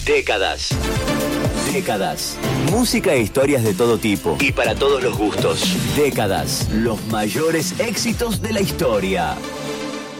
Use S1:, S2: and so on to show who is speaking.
S1: Décadas. Décadas. Música e historias de todo tipo. Y para todos los gustos. Décadas. Los mayores éxitos de la historia.